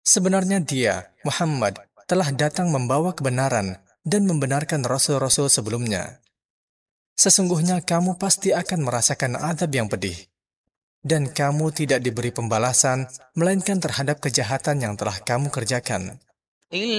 Sebenarnya dia, Muhammad, telah datang membawa kebenaran dan membenarkan rasul-rasul sebelumnya. Sesungguhnya kamu pasti akan merasakan azab yang pedih. Dan kamu tidak diberi pembalasan, melainkan terhadap kejahatan yang telah kamu kerjakan.